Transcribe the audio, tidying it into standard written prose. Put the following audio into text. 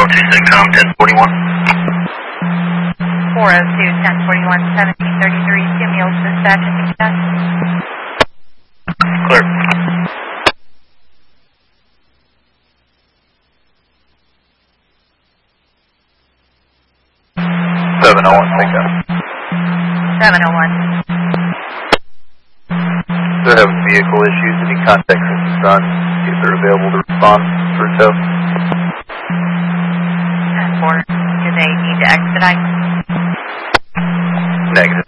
402 1041. 402-1041, 1733, Stu Mules dispatch and success. Clear. Seven oh one, pick up. 701. They're having vehicle issues. Any contact from the sun? See if they're available to respond through tow. 10-4. Do they need to expedite? Negative.